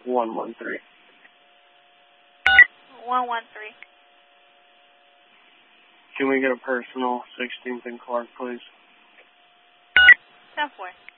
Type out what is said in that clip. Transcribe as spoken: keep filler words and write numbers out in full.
one one three. one one three. Can we get a personal sixteenth and Clark, please? ten four.